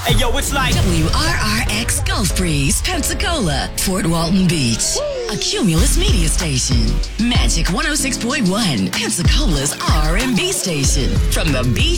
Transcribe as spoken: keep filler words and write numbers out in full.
Hey yo, it's like W R R X Gulf Breeze, Pensacola, Fort Walton Beach. A Cumulus media station. Magic one oh six point one, Pensacola's R and B station. From the beach